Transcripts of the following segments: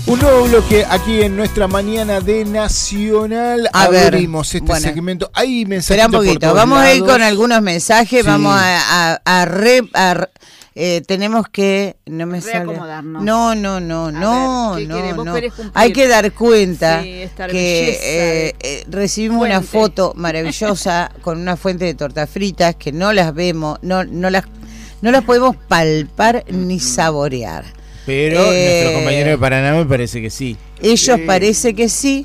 Un nuevo bloque aquí en nuestra mañana de Nacional. Abrimos este segmento. Hay mensajes. Espera un poquito, vamos a ir con algunos mensajes. Sí. Vamos tenemos que reacomodarnos. No. Hay que dar cuenta que recibimos una foto maravillosa con una fuente de tortas fritas que no las vemos, no las podemos palpar ni saborear. Pero nuestro compañero de Paraná me parece que sí. Ellos parece que sí.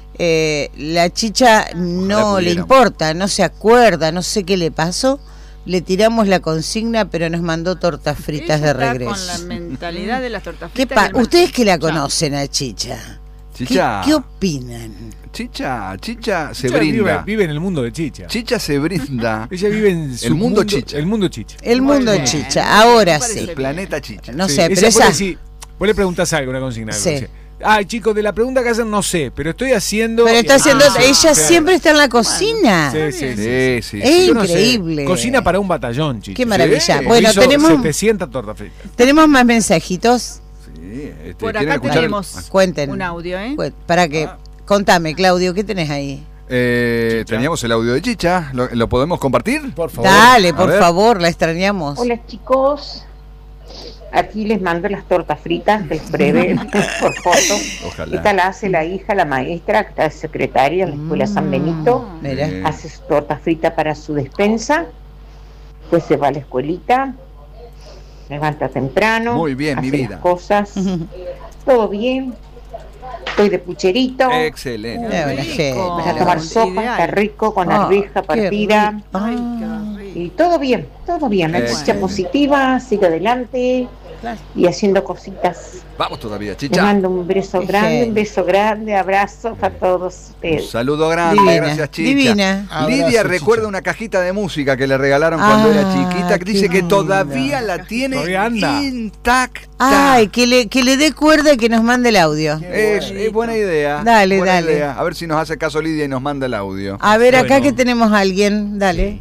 La chicha no le importa, no se acuerda, no sé qué le pasó. Le tiramos la consigna, pero nos mandó tortas fritas de regreso. Con la mentalidad de las tortas fritas. Ustedes que la conocen a Chicha. ¿Qué opinan? Chicha se brinda. Vive en el mundo de Chicha. Chicha se brinda. Ella vive en el mundo Chicha. El mundo Chicha. El mundo Chicha, ahora sí. El planeta Chicha. No sé, pero esa... Vos le preguntás algo, una consigna. Sí. Chicos, de la pregunta que hacen no sé, pero estoy haciendo... Pero está haciendo... ella siempre está en la cocina. Sí. Es increíble. Cocina para un batallón, Chicha. Qué maravilla. Sí. Bueno, tenemos... 700 tortas fritas. Tenemos más mensajitos. Sí. Por acá tenemos Cuenten. un audio, Para que... Contame, Claudio, ¿qué tenés ahí? Teníamos el audio de Chicha. ¿Lo podemos compartir? Por favor. Dale, por favor, la extrañamos. Hola, chicos. Aquí les mando las tortas fritas del breve por foto. Ojalá. Esta la hace la hija, la maestra, que está de secretaria en la escuela San Benito. Hace su torta frita para su despensa. Pues se va a la escuelita. Levanta temprano. Muy bien, hace mi vida. Las cosas. Todo bien. Estoy de pucherito. Excelente. Vas a tomar sopa, está rico, con arveja partida. Y todo bien. La chicha positiva, sigue adelante y haciendo cositas. Vamos todavía, Chicha. Les mando un beso grande, abrazo para todos ustedes. Un saludo grande, gracias, Chicha. Divina. Lidia recuerda una cajita de música que le regalaron cuando era chiquita, que dice que todavía la tiene intacta. Ay, que le dé cuerda y que nos mande el audio. Es buena idea. Dale. Idea. A ver si nos hace caso Lidia y nos manda el audio. A ver, acá que tenemos a alguien, dale.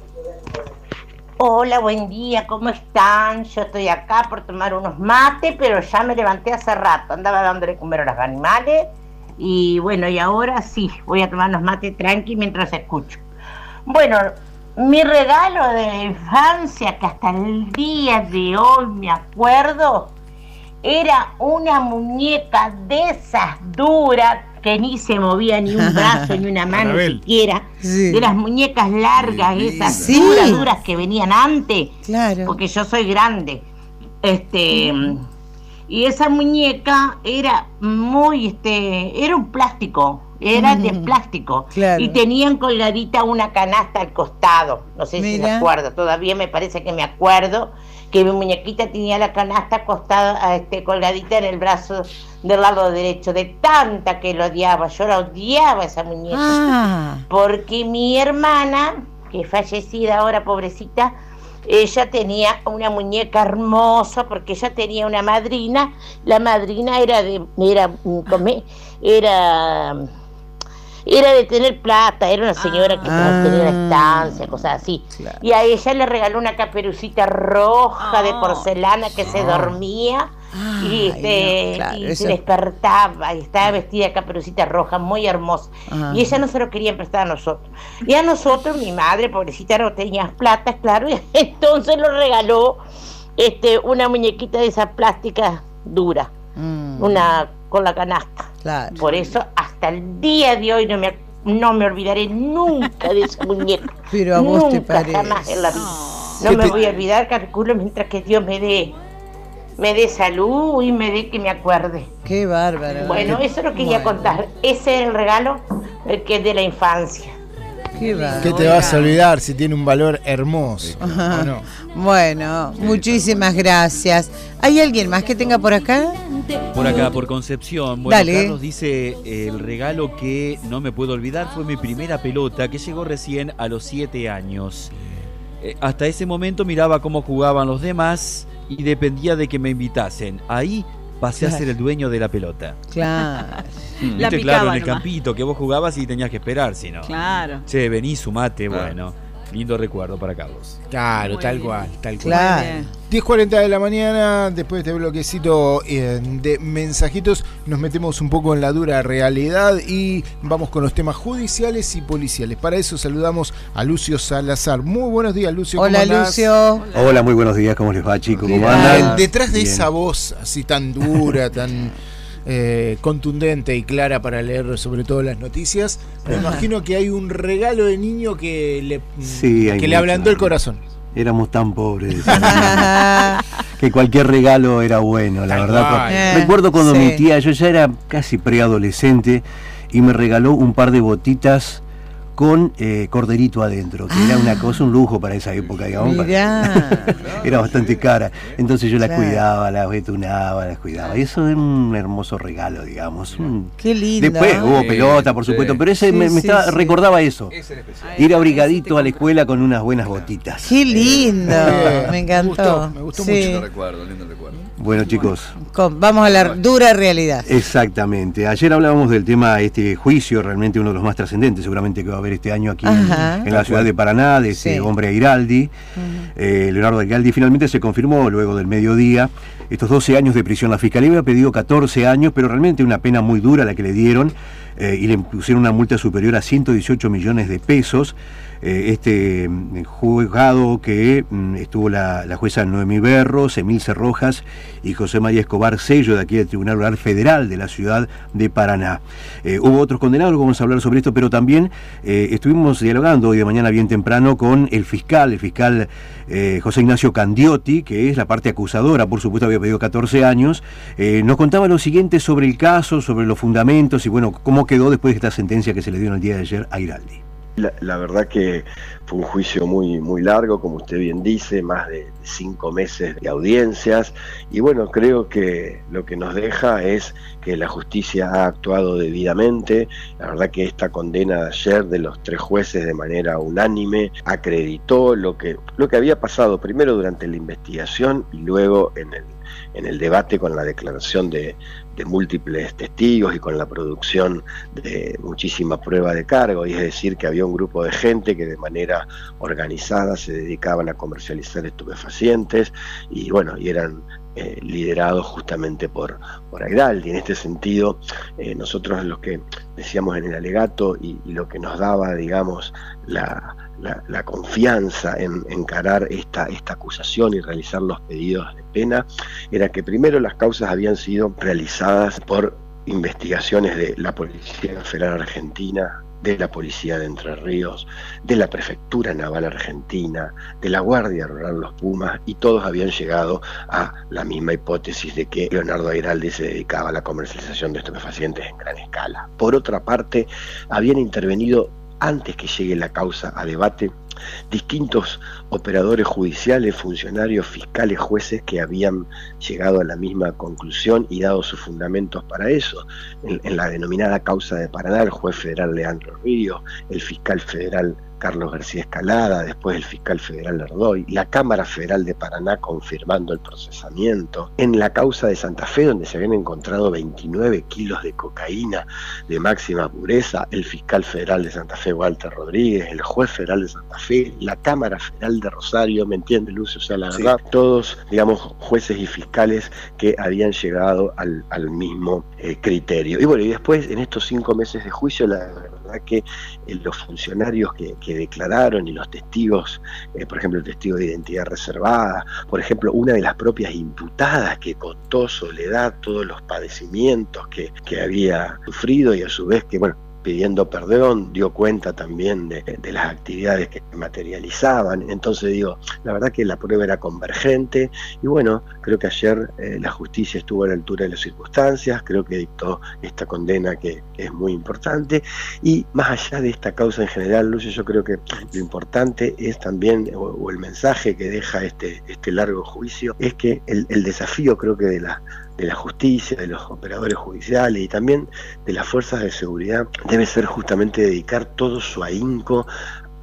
Hola, buen día, ¿cómo están? Yo estoy acá por tomar unos mates, pero ya me levanté hace rato, andaba dándole comer a los animales y bueno, y ahora sí, voy a tomar unos mates tranqui mientras escucho. Bueno, mi regalo de la infancia, que hasta el día de hoy me acuerdo, era una muñeca de esas duras, que ni se movía ni un brazo ni una mano siquiera, de las muñecas largas, esas duras que venían antes, porque yo soy grande, y esa muñeca era muy, era un plástico, era de plástico, y tenían colgadita una canasta al costado, no sé si me acuerdo, todavía me parece que me acuerdo, que mi muñequita tenía la canasta acostada, colgadita en el brazo del lado derecho, de tanta que lo odiaba. Yo la odiaba esa muñeca, porque mi hermana, que es fallecida ahora, pobrecita, ella tenía una muñeca hermosa, porque ella tenía una madrina. La madrina era de tener plata, era una señora que tenía una estancia, cosas así. Y a ella le regaló una caperucita roja de porcelana que se dormía y se despertaba y estaba vestida de caperucita roja, muy hermosa. Y ella no se lo quería prestar a nosotros. Y a nosotros, mi madre, pobrecita, no tenía plata, claro, y entonces nos regaló una muñequita de esa plástica dura, con la canasta. Por eso hasta el día de hoy no me olvidaré nunca de esa muñeca. Pero a vos nunca, te parece. jamás en la vida. No me voy a olvidar, calculo, mientras que Dios me dé salud y me dé que me acuerde. Qué bárbaro. Bueno, eso lo quería contar. Ese es el regalo que es de la infancia. ¿Qué te vas a olvidar si tiene un valor hermoso? ¿No? Bueno, muchísimas gracias. ¿Hay alguien más que tenga por acá? Por acá, por Concepción. Bueno, Carlos dice, el regalo que no me puedo olvidar fue mi primera pelota, que llegó recién a los 7 años. Hasta ese momento miraba cómo jugaban los demás y dependía de que me invitasen. Ahí pasé a ser el dueño de la pelota. Claro. La picaba, claro, en el campito que vos jugabas y tenías que esperar, si no. Claro. Che, vení, sumate, bueno. lindo recuerdo para Carlos. Claro, tal cual. Claro. 10:40 de la mañana, después de este bloquecito de mensajitos, nos metemos un poco en la dura realidad y vamos con los temas judiciales y policiales. Para eso saludamos a Lucio Salazar. Muy buenos días, Lucio. Hola, Lucio. Hola, muy buenos días. ¿Cómo les va, chicos? ¿Cómo andan? Detrás de esa voz así tan dura, tan contundente y clara para leer sobre todo las noticias, me imagino que hay un regalo de niño que le ablandó el corazón. Éramos tan pobres que cualquier regalo era bueno, la verdad. Recuerdo cuando mi tía, yo ya era casi preadolescente, y me regaló un par de botitas con corderito adentro, que era una cosa, un lujo para esa época, digamos. Era bastante cara. Entonces yo las cuidaba, las betunaba, las cuidaba. Y eso era un hermoso regalo, digamos. Qué lindo. Después hubo pelota, por supuesto, pero ese recordaba eso. Ir abrigadito a la escuela con unas buenas botitas. Qué lindo. Me encantó. Me gustó mucho. Lindo recuerdo. Bueno, chicos, vamos a la dura realidad. Exactamente. Ayer hablábamos del tema, juicio, realmente uno de los más trascendentes, seguramente que va a haber este año aquí en la ciudad de Paraná, de ese hombre Airaldi, Leonardo Airaldi. Finalmente se confirmó luego del mediodía estos 12 años de prisión. La Fiscalía había pedido 14 años, pero realmente una pena muy dura la que le dieron, y le impusieron una multa superior a 118 millones de pesos. Juzgado que estuvo la jueza Noemí Berros, Emilce Rojas y José María Escobar Sello, de aquí del Tribunal Oral Federal de la ciudad de Paraná. Hubo otros condenados, vamos a hablar sobre esto, pero también estuvimos dialogando hoy de mañana bien temprano con el fiscal José Ignacio Candiotti, que es la parte acusadora, por supuesto había pedido 14 años. Nos contaba lo siguiente sobre el caso, sobre los fundamentos y bueno, cómo quedó después de esta sentencia que se le dio en el día de ayer a Airaldi. La verdad que fue un juicio muy, muy largo, como usted bien dice, más de 5 meses de audiencias, y bueno, creo que lo que nos deja es que la justicia ha actuado debidamente. La verdad que esta condena de ayer de los 3 jueces de manera unánime acreditó lo que había pasado primero durante la investigación y luego en el debate con la declaración de múltiples testigos y con la producción de muchísima prueba de cargo, y es decir, que había un grupo de gente que de manera organizada se dedicaban a comercializar estupefacientes y bueno, y eran liderados justamente por Airaldi. En este sentido, nosotros lo que decíamos en el alegato y lo que nos daba, digamos, la confianza en encarar esta acusación y realizar los pedidos de pena, era que primero las causas habían sido realizadas por investigaciones de la Policía Federal Argentina, de la Policía de Entre Ríos, de la Prefectura Naval Argentina, de la Guardia Rural Los Pumas, y todos habían llegado a la misma hipótesis de que Leonardo Airaldi se dedicaba a la comercialización de estupefacientes en gran escala. Por otra parte, habían intervenido, antes que llegue la causa a debate, distintos operadores judiciales, funcionarios, fiscales, jueces que habían llegado a la misma conclusión y dado sus fundamentos para eso. En la denominada causa de Paraná, el juez federal Leandro Ríos, el fiscal federal Carlos García Escalada, después el fiscal federal Lerdoy, la Cámara Federal de Paraná confirmando el procesamiento. En la causa de Santa Fe, donde se habían encontrado 29 kilos de cocaína de máxima pureza, el fiscal federal de Santa Fe, Walter Rodríguez, el juez federal de Santa Fe, la Cámara Federal de Rosario, ¿me entiende, Lucio? O sea, la verdad, todos, digamos, jueces y fiscales que habían llegado al mismo criterio. Y bueno, y después, en estos 5 meses de juicio, la verdad que los funcionarios que declararon y los testigos, por ejemplo el testigo de identidad reservada, por ejemplo una de las propias imputadas que contó Soledad todos los padecimientos que había sufrido y a su vez que, bueno, pidiendo perdón, dio cuenta también de las actividades que materializaban. Entonces digo, la verdad que la prueba era convergente y bueno, creo que ayer la justicia estuvo a la altura de las circunstancias, creo que dictó esta condena que es muy importante, y más allá de esta causa en general, Lucio, yo creo que lo importante es también, o el mensaje que deja este largo juicio, es que el desafío, creo que de la justicia, de los operadores judiciales y también de las fuerzas de seguridad, debe ser justamente dedicar todo su ahínco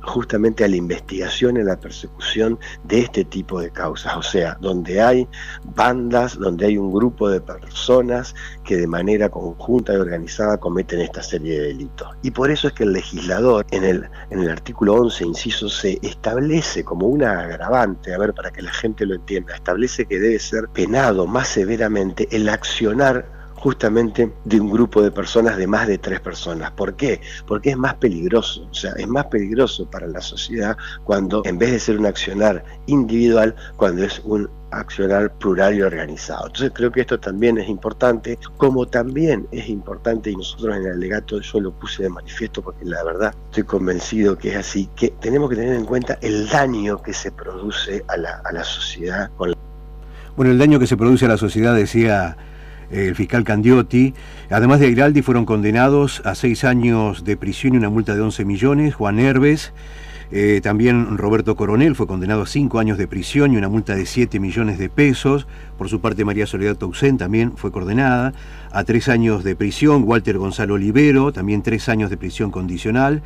justamente a la investigación y a la persecución de este tipo de causas, o sea, donde hay bandas, donde hay un grupo de personas que de manera conjunta y organizada cometen esta serie de delitos. Y por eso es que el legislador en el artículo 11, inciso C, establece como una agravante, a ver, para que la gente lo entienda, establece que debe ser penado más severamente el accionar justamente de un grupo de personas, de más de 3 personas. ¿Por qué? Porque es más peligroso, o sea, es más peligroso para la sociedad cuando, en vez de ser un accionar individual, cuando es un accionar plural y organizado. Entonces creo que esto también es importante, como también es importante, y nosotros en el alegato yo lo puse de manifiesto porque la verdad estoy convencido que es así, que tenemos que tener en cuenta el daño que se produce a la sociedad. Bueno, el daño que se produce a la sociedad, decía el fiscal Candiotti. Además de Airaldi, fueron condenados a 6 años de prisión y una multa de 11 millones. Juan Herbes, también Roberto Coronel fue condenado a 5 años de prisión y una multa de 7 millones de pesos. Por su parte, María Soledad Toussaint también fue condenada a 3 años de prisión. Walter Gonzalo Olivero, también 3 años de prisión condicional.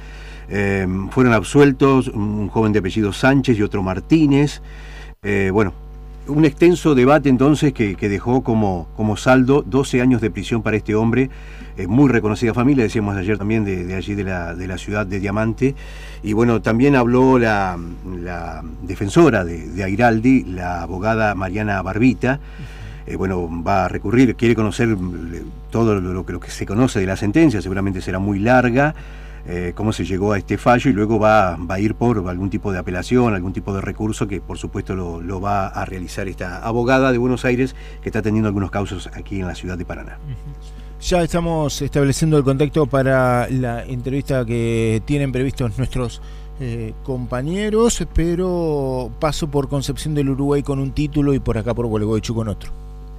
Fueron absueltos un joven de apellido Sánchez y otro Martínez. Bueno, un extenso debate entonces que dejó como saldo 12 años de prisión para este hombre, muy reconocida familia, decíamos ayer también de allí de la ciudad de Diamante. Y bueno, también habló la defensora de Airaldi, la abogada Mariana Barbita. Bueno, va a recurrir, quiere conocer todo lo que se conoce de la sentencia, seguramente será muy larga. Cómo se llegó a este fallo, y luego va a ir por algún tipo de apelación, algún tipo de recurso que por supuesto lo va a realizar esta abogada de Buenos Aires que está atendiendo algunos casos aquí en la ciudad de Paraná. Ya estamos estableciendo el contacto para la entrevista que tienen previstos nuestros compañeros, pero paso por Concepción del Uruguay con un título y por acá por Gualeguaychú con otro.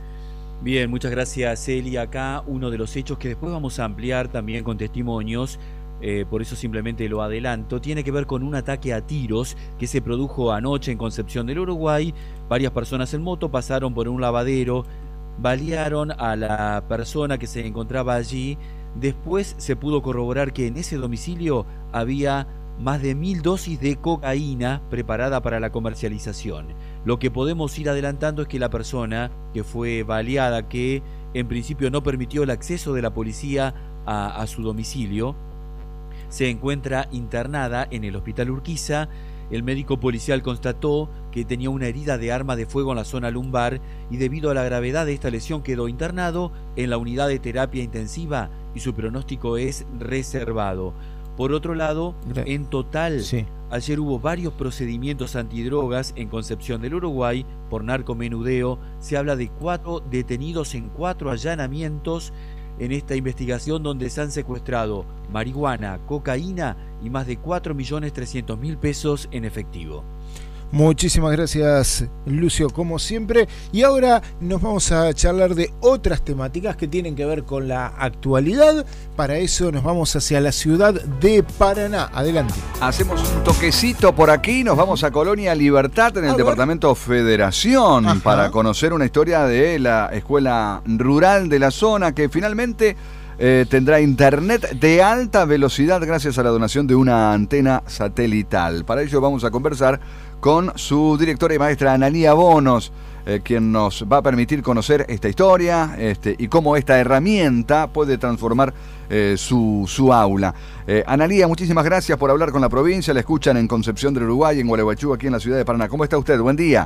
Bien, muchas gracias, Celia. Acá uno de los hechos que después vamos a ampliar también con testimonios. Por eso simplemente lo adelanto, tiene que ver con un ataque a tiros que se produjo anoche en Concepción del Uruguay. Varias personas en moto pasaron por un lavadero, balearon a la persona que se encontraba allí. Después se pudo corroborar que en ese domicilio había más de 1000 dosis de cocaína preparada para la comercialización. Lo que podemos ir adelantando es que la persona que fue baleada, que en principio no permitió el acceso de la policía a su domicilio, se encuentra internada en el Hospital Urquiza. El médico policial constató que tenía una herida de arma de fuego en la zona lumbar y debido a la gravedad de esta lesión quedó internado en la unidad de terapia intensiva y su pronóstico es reservado. Por otro lado, en total, ayer hubo varios procedimientos antidrogas en Concepción del Uruguay por narcomenudeo. Se habla de 4 detenidos en 4 allanamientos en esta investigación donde se han secuestrado marihuana, cocaína y más de 4.300.000 pesos en efectivo. Muchísimas gracias, Lucio, como siempre. Y ahora nos vamos a charlar de otras temáticas que tienen que ver con la actualidad. Para eso nos vamos hacia la ciudad de Paraná. Adelante. Hacemos un toquecito por aquí, nos vamos a Colonia Libertad en el departamento Federación para conocer una historia de la escuela rural de la zona que finalmente tendrá internet de alta velocidad gracias a la donación de una antena satelital. Para ello vamos a conversar con su directora y maestra Analía Bonos, quien nos va a permitir conocer esta historia y cómo esta herramienta puede transformar su aula. Analía, muchísimas gracias por hablar con la provincia. La escuchan en Concepción del Uruguay, en Gualeguaychú, aquí en la ciudad de Paraná. ¿Cómo está usted? Buen día.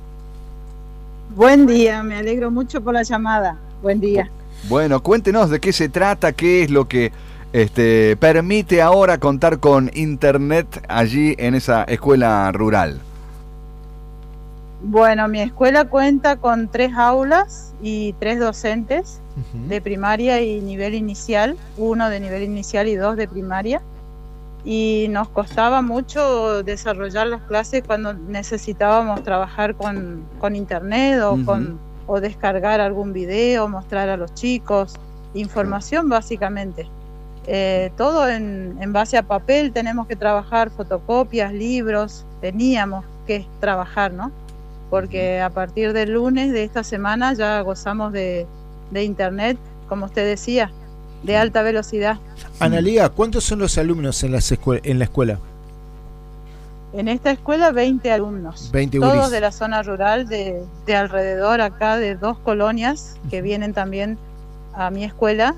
Buen día, me alegro mucho por la llamada. Buen día. Bueno, cuéntenos de qué se trata, qué es lo que permite ahora contar con internet allí en esa escuela rural. Bueno, mi escuela cuenta con 3 aulas y 3 docentes de primaria y nivel inicial, 1 de nivel inicial y 2 de primaria. Y nos costaba mucho desarrollar las clases cuando necesitábamos trabajar con internet o descargar algún video, mostrar a los chicos, información básicamente. Todo en base a papel, tenemos que trabajar fotocopias, libros, teníamos que trabajar, ¿no? Porque a partir del lunes de esta semana ya gozamos de internet, como usted decía, de alta velocidad. Analía, ¿cuántos son los alumnos en la escuela? En esta escuela 20 alumnos, 20 todos guris. de la zona rural de alrededor acá, de 2 colonias que vienen también a mi escuela,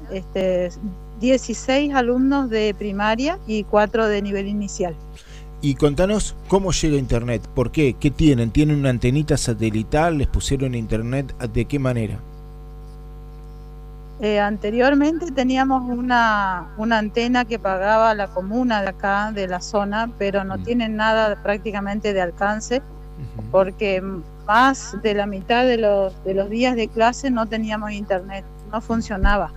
16 alumnos de primaria y 4 de nivel inicial. Y contanos cómo llega internet, ¿por qué? ¿Qué tienen? ¿Tienen una antenita satelital? ¿Les pusieron internet? ¿De qué manera? Anteriormente teníamos una antena que pagaba la comuna de acá, de la zona, pero no tienen nada prácticamente de alcance, porque más de la mitad de los días de clase no teníamos internet, no funcionaba.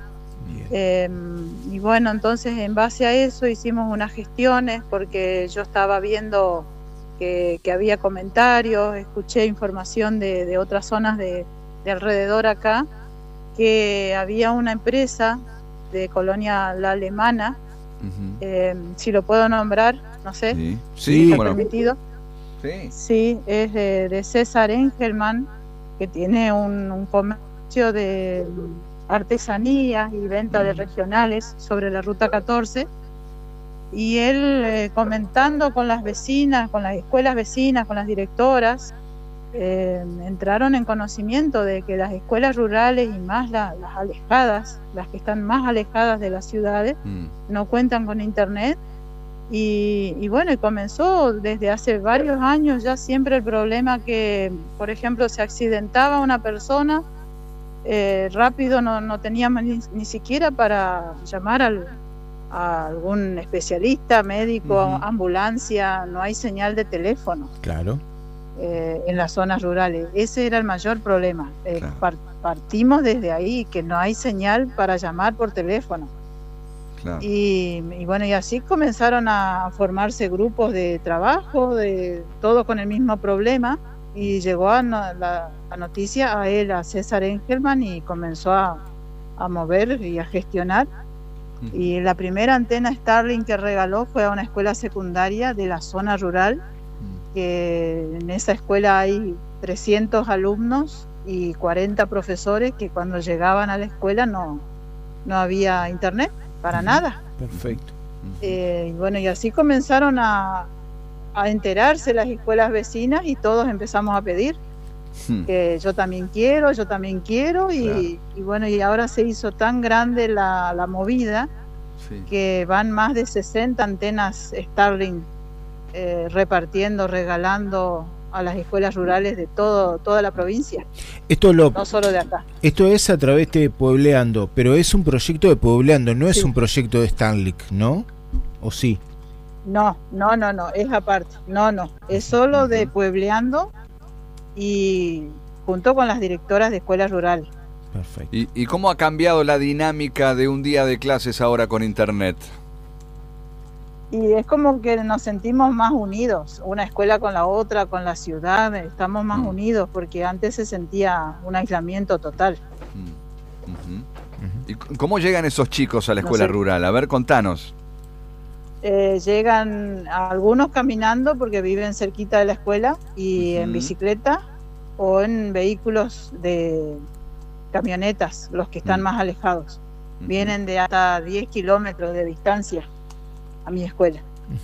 Y bueno, entonces en base a eso hicimos unas gestiones, porque yo estaba viendo que había comentarios, escuché información de otras zonas de alrededor acá, que había una empresa de Colonia La Alemana, si lo puedo nombrar, no sé, sí, ¿está permitido? Sí, es de César Engelmann, que tiene un comercio de artesanías y venta de regionales sobre la Ruta 14, y él comentando con las vecinas, con las escuelas vecinas, con las directoras, entraron en conocimiento de que las escuelas rurales y más las alejadas, las que están más alejadas de las ciudades, no cuentan con internet. Y bueno, y comenzó desde hace varios años ya siempre el problema que, por ejemplo, se accidentaba una persona, rápido no teníamos ni siquiera para llamar a algún especialista, médico, ambulancia, no hay señal de teléfono. Claro. En las zonas rurales. Ese era el mayor problema. Claro. Partimos desde ahí, que no hay señal para llamar por teléfono. Claro. Y bueno, y así comenzaron a formarse grupos de trabajo, todos con el mismo problema, y llegó la noticia a él, a César Engelmann, y comenzó a mover y a gestionar. Y la primera antena Starlink que regaló fue a una escuela secundaria de la zona rural, que en esa escuela hay 300 alumnos y 40 profesores, que cuando llegaban a la escuela no había internet para nada. Perfecto. Y bueno, y así comenzaron a enterarse las escuelas vecinas, y todos empezamos a pedir que yo también quiero, y bueno, y ahora se hizo tan grande la movida, que van más de 60 antenas Starlink repartiendo, regalando a las escuelas rurales de toda la provincia, no solo de acá. Esto es a través de Puebleando, pero es un proyecto de Puebleando, no es un proyecto de Starlink, ¿no? ¿O sí? No, es aparte, es solo de Puebleando, y junto con las directoras de escuelas rurales. Perfecto. ¿Y cómo ha cambiado la dinámica de un día de clases ahora con internet? Y es como que nos sentimos más unidos, una escuela con la otra, con la ciudad, estamos más unidos, porque antes se sentía un aislamiento total. ¿Y cómo llegan esos chicos a la escuela rural? A ver, contanos. Llegan algunos caminando, porque viven cerquita de la escuela, y en bicicleta o en vehículos de camionetas, los que están más alejados. Vienen de hasta 10 kilómetros de distancia a mi escuela.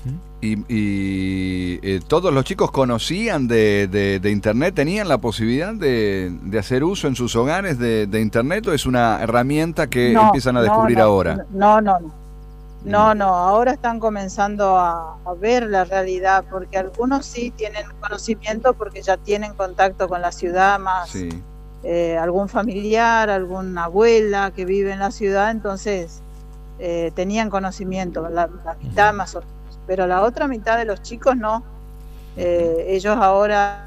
¿Y todos los chicos conocían de internet? ¿Tenían la posibilidad de hacer uso en sus hogares de internet, o es una herramienta que empiezan a descubrir ahora? No, ahora están comenzando a ver la realidad, porque algunos sí tienen conocimiento porque ya tienen contacto con la ciudad más. Algún familiar, alguna abuela que vive en la ciudad, entonces tenían conocimiento, la mitad más o menos, pero la otra mitad de los chicos no. Ellos ahora,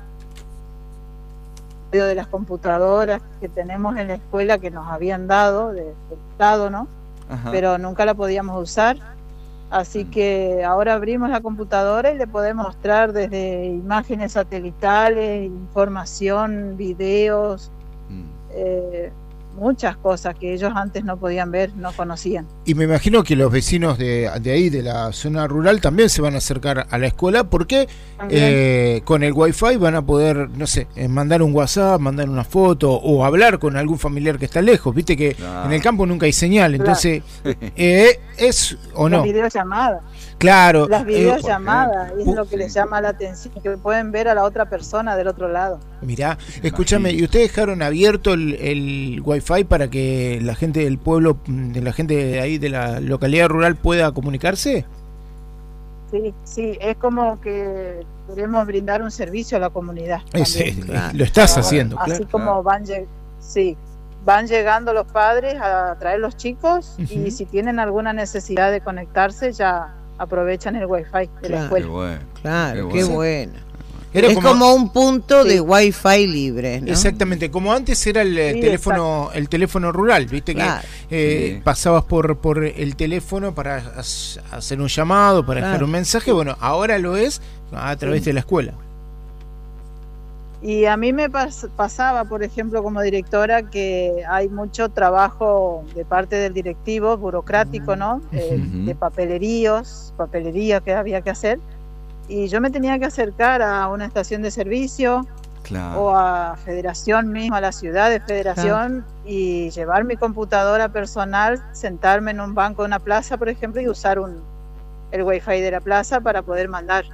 de las computadoras que tenemos en la escuela, que nos habían dado del Estado, ¿no? Pero nunca la podíamos usar, así que ahora abrimos la computadora y le podemos mostrar desde imágenes satelitales, información, videos, muchas cosas que ellos antes no podían ver, no conocían. Y me imagino que los vecinos de ahí, de la zona rural, también se van a acercar a la escuela porque con el Wi-Fi van a poder, no sé, mandar un WhatsApp, mandar una foto o hablar con algún familiar que está lejos. Viste que en el campo nunca hay señal, entonces es o no. Las videollamadas. Claro. Las videollamadas es lo que les llama la atención, que pueden ver a la otra persona del otro lado. Mirá, escúchame, ¿y ustedes dejaron abierto el Wi-Fi para que la gente del pueblo, de la gente de ahí, de la localidad rural, pueda comunicarse? Sí, es como que queremos brindar un servicio a la comunidad. Lo estás haciendo, claro. Así como van llegando los padres a traer los chicos y si tienen alguna necesidad de conectarse ya aprovechan el Wi-Fi de la escuela. Qué bueno. Claro, qué bueno. Es como un punto de Wi-Fi libre, ¿no? Exactamente, como antes era el teléfono rural, viste, claro, que pasabas por el teléfono para hacer un llamado, para dejar un mensaje. Bueno, ahora lo es a través de la escuela. Y a mí me pasaba, por ejemplo, como directora, que hay mucho trabajo de parte del directivo, burocrático, ¿no? De papelería que había que hacer. Y yo me tenía que acercar a una estación de servicio o a Federación mismo, a la ciudad de Federación, y llevar mi computadora personal, sentarme en un banco de una plaza, por ejemplo, y usar el Wi-Fi de la plaza para poder mandar.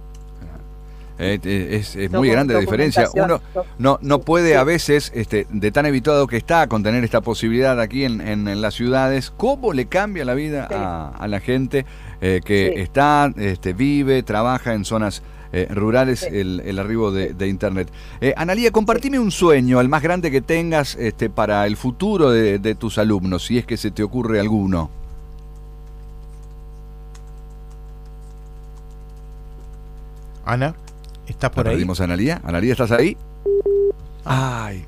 Es muy grande la diferencia. Uno no puede a veces, de tan habituado que está con tener esta posibilidad aquí en las ciudades, cómo le cambia la vida a la gente que está, vive, trabaja en zonas rurales, el arribo de Internet. Analía, compartime un sueño, el más grande que tengas para el futuro de tus alumnos, si es que se te ocurre alguno. Ana, ¿estás por ahí? ¿Perdimos a Analía? ¿Analía, estás ahí? Ahí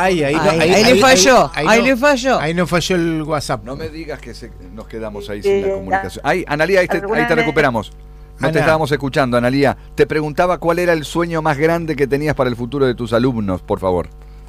le falló. Ahí no falló el WhatsApp. No me digas que nos quedamos ahí sin la comunicación. Analía, ahí te recuperamos. No te estábamos escuchando, Analía. Te preguntaba cuál era el sueño más grande que tenías para el futuro de tus alumnos, por favor.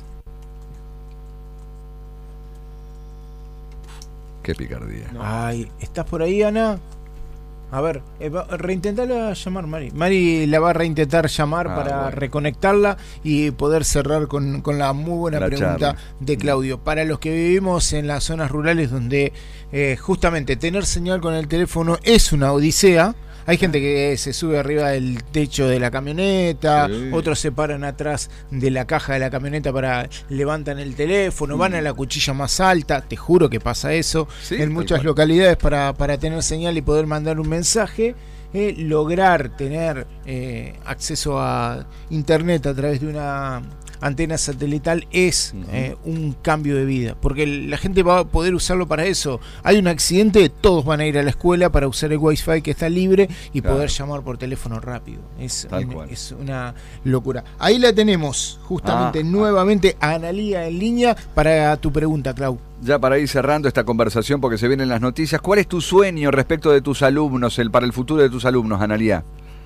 Qué picardía. ¿Estás por ahí, Ana? A ver, reintentarla llamar, Mari. Mari la va a reintentar llamar para reconectarla y poder cerrar con la muy buena pregunta de Claudio. Para los que vivimos en las zonas rurales donde justamente tener señal con el teléfono es una odisea. Hay gente que se sube arriba del techo de la camioneta, otros se paran atrás de la caja de la camioneta levantan el teléfono, van a la cuchilla más alta, te juro que pasa eso en muchas localidades para tener señal y poder mandar un mensaje. Lograr tener acceso a internet a través de una antena satelital es un cambio de vida, porque la gente va a poder usarlo para eso. Hay un accidente, todos van a ir a la escuela para usar el Wi-Fi que está libre y poder llamar por teléfono rápido. Es una locura. Ahí la tenemos justamente nuevamente a Analía en línea para tu pregunta, Clau. Ya para ir cerrando esta conversación, porque se vienen las noticias, ¿cuál es tu sueño respecto de tus alumnos, para el futuro de tus alumnos, Analía?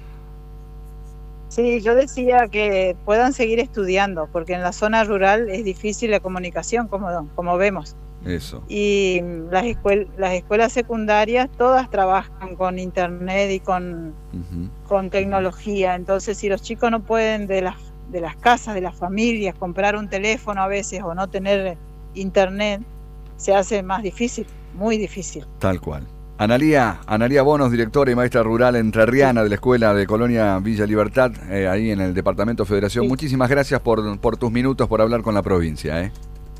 Sí, yo decía que puedan seguir estudiando, porque en la zona rural es difícil la comunicación, como vemos. Eso. Y las escuelas secundarias todas trabajan con internet y con tecnología. Entonces, si los chicos no pueden de las casas, de las familias, comprar un teléfono a veces o no tener internet, se hace más difícil, muy difícil. Tal cual. Analía Bonos, directora y maestra rural entrerriana de la Escuela de Colonia Villa Libertad, ahí en el Departamento Federación. Muchísimas gracias por tus minutos, por hablar con la provincia.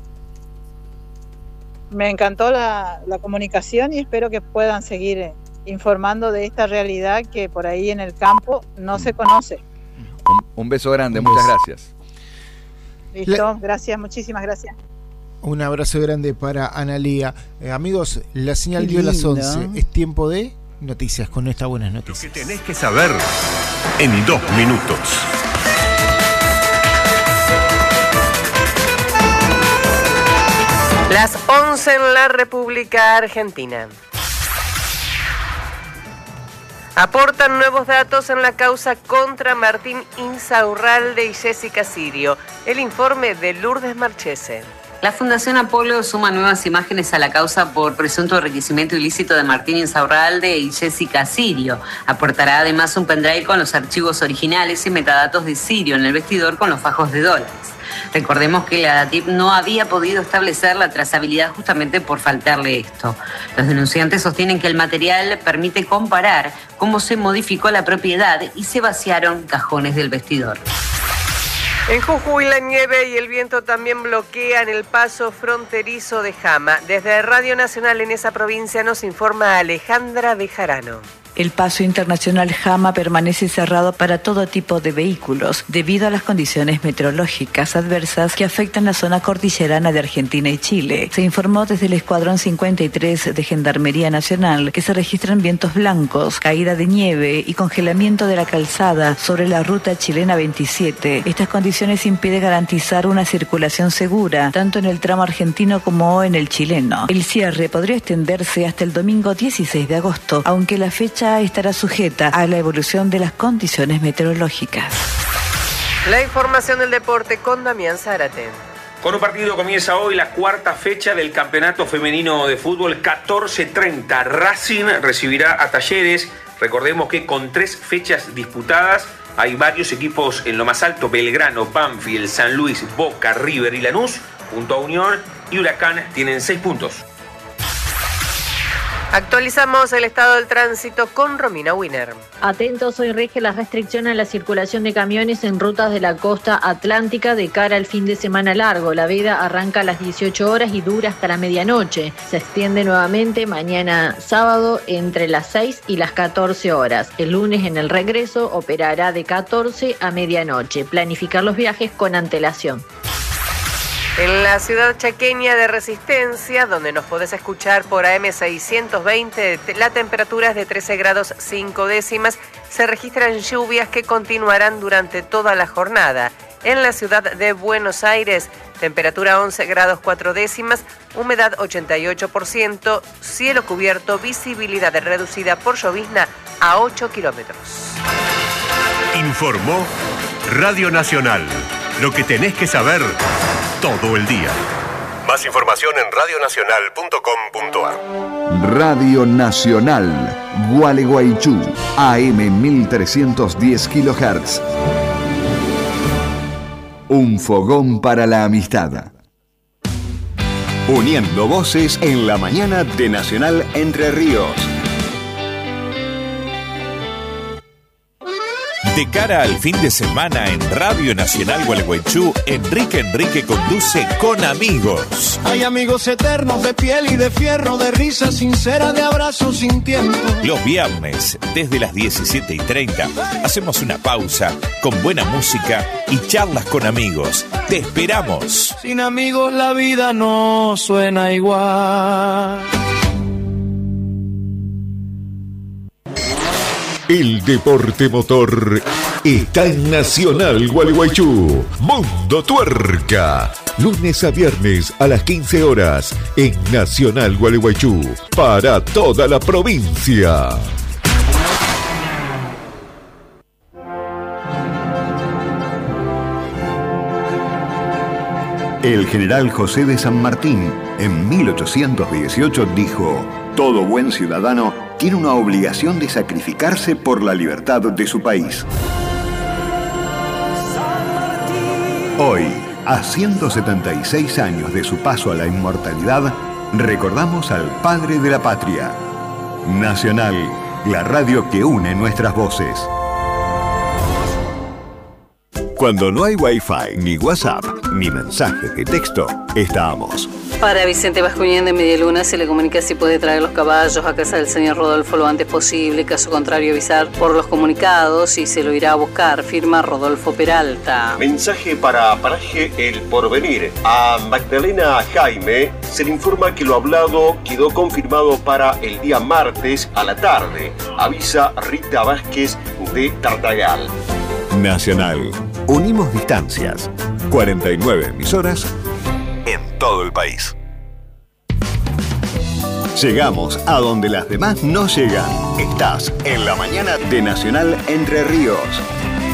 Me encantó la comunicación y espero que puedan seguir informando de esta realidad que por ahí en el campo no se conoce. Un beso grande, muchas gracias. Listo, gracias, muchísimas gracias. Un abrazo grande para Analía. Amigos, la señal dio las 11. Es tiempo de noticias con estas buenas noticias. Lo que tenés que saber en 2 minutos. Las 11 en la República Argentina. Aportan nuevos datos en la causa contra Martín Insaurralde y Jessica Sirio. El informe de Lourdes Marchese. La Fundación Apolo suma nuevas imágenes a la causa por presunto enriquecimiento ilícito de Martín Insaurralde y Jessica Sirio. Aportará además un pendrive con los archivos originales y metadatos de Sirio en el vestidor con los fajos de dólares. Recordemos que la DATIP no había podido establecer la trazabilidad justamente por faltarle esto. Los denunciantes sostienen que el material permite comparar cómo se modificó la propiedad y se vaciaron cajones del vestidor. En Jujuy la nieve y el viento también bloquean el paso fronterizo de Jama. Desde Radio Nacional en esa provincia nos informa Alejandra Bejarano. El paso internacional Jama permanece cerrado para todo tipo de vehículos debido a las condiciones meteorológicas adversas que afectan la zona cordillerana de Argentina y Chile. Se informó desde el Escuadrón 53 de Gendarmería Nacional que se registran vientos blancos, caída de nieve y congelamiento de la calzada sobre la ruta chilena 27. Estas condiciones impiden garantizar una circulación segura, tanto en el tramo argentino como en el chileno. El cierre podría extenderse hasta el domingo 16 de agosto, aunque la fecha estará sujeta a la evolución de las condiciones meteorológicas. La información del deporte con Damián Zárate. Con un partido comienza hoy la cuarta fecha del Campeonato Femenino de Fútbol. 14:30. Racing recibirá a Talleres. Recordemos que con 3 fechas disputadas hay varios equipos en lo más alto: Belgrano, Banfield, San Luis, Boca, River y Lanús. Junto a Unión y Huracán tienen 6 puntos. Actualizamos el estado del tránsito con Romina Wiener. Atentos, hoy rige la restricción a la circulación de camiones en rutas de la costa atlántica de cara al fin de semana largo. La veda arranca a las 18 horas y dura hasta la medianoche. Se extiende nuevamente mañana sábado entre las 6 y las 14 horas. El lunes en el regreso operará de 14 a medianoche. Planificar los viajes con antelación. En la ciudad chaqueña de Resistencia, donde nos podés escuchar por AM620, la temperatura es de 13 grados 5 décimas. Se registran lluvias que continuarán durante toda la jornada. En la ciudad de Buenos Aires, temperatura 11 grados 4 décimas, humedad 88%, cielo cubierto, visibilidad reducida por llovizna a 8 kilómetros. Informó Radio Nacional. Lo que tenés que saber todo el día. Más información en radionacional.com.ar. Radio Nacional, Gualeguaychú, AM 1310 kHz. Un fogón para la amistad. Uniendo voces en la mañana de Nacional Entre Ríos. De cara al fin de semana en Radio Nacional Gualeguaychú, Enrique conduce Con Amigos. Hay amigos eternos de piel y de fierro, de risa sincera, de abrazos sin tiempo. Los viernes, desde las 17:30, hacemos una pausa con buena música y charlas con amigos. ¡Te esperamos! Sin amigos la vida no suena igual. El deporte motor está en Nacional Gualeguaychú. Mundo Tuerca. Lunes a viernes a las 15 horas en Nacional Gualeguaychú. Para toda la provincia. El general José de San Martín, en 1818, dijo: todo buen ciudadano tiene una obligación de sacrificarse por la libertad de su país. Hoy, a 176 años de su paso a la inmortalidad, recordamos al padre de la patria. Nacional, la radio que une nuestras voces. Cuando no hay Wi-Fi, ni WhatsApp, ni mensajes de texto, estamos. Para Vicente Bascuñán de Medialuna se le comunica si puede traer los caballos a casa del señor Rodolfo lo antes posible. Caso contrario, avisar por los comunicados y se lo irá a buscar. Firma Rodolfo Peralta. Mensaje para Paraje El Porvenir. A Magdalena Jaime se le informa que lo hablado quedó confirmado para el día martes a la tarde. Avisa Rita Vázquez de Tartagal. Nacional. Unimos distancias. 49 emisoras en todo el país. Llegamos a donde las demás no llegan. Estás en la mañana de Nacional Entre Ríos.